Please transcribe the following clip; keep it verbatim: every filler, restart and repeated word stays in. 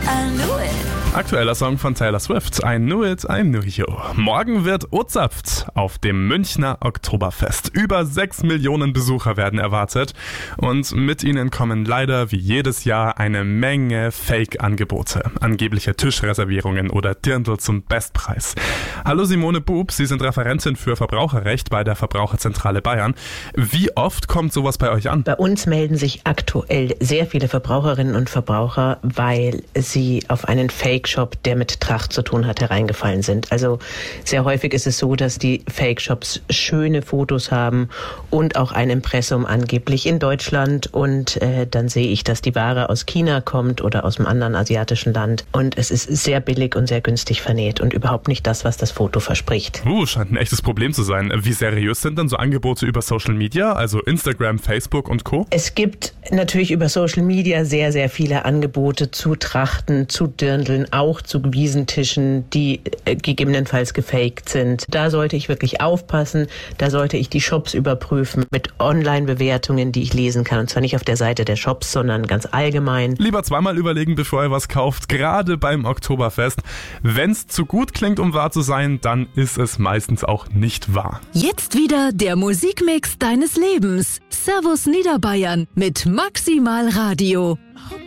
I knew it. Aktueller Song von Taylor Swift, I Knew It, I Knew You. Morgen wird ozapft auf dem Münchner Oktoberfest. Über sechs Millionen Besucher werden erwartet und mit ihnen kommen leider wie jedes Jahr eine Menge Fake-Angebote. Angebliche Tischreservierungen oder Dirndl zum Bestpreis. Hallo Simone Bub, Sie sind Referentin für Verbraucherrecht bei der Verbraucherzentrale Bayern. Wie oft kommt sowas bei euch an? Bei uns melden sich aktuell sehr viele Verbraucherinnen und Verbraucher, weil sie auf einen Fake Shop, der mit Tracht zu tun hat, hereingefallen sind. Also sehr häufig ist es so, dass die Fake-Shops schöne Fotos haben und auch ein Impressum angeblich in Deutschland und äh, dann sehe ich, dass die Ware aus China kommt oder aus einem anderen asiatischen Land und es ist sehr billig und sehr günstig vernäht und überhaupt nicht das, was das Foto verspricht. Uh, scheint ein echtes Problem zu sein. Wie seriös sind denn so Angebote über Social Media, also Instagram, Facebook und Co.? Es gibt natürlich über Social Media sehr, sehr viele Angebote zu Trachten, zu Dirndln, auch zu Wiesentischen, die äh, gegebenenfalls gefaked sind. Da sollte ich wirklich aufpassen, da sollte ich die Shops überprüfen mit Online-Bewertungen, die ich lesen kann. Und zwar nicht auf der Seite der Shops, sondern ganz allgemein. Lieber zweimal überlegen, bevor ihr was kauft, gerade beim Oktoberfest. Wenn's zu gut klingt, um wahr zu sein, dann ist es meistens auch nicht wahr. Jetzt wieder der Musikmix deines Lebens. Servus Niederbayern mit Maximal Radio.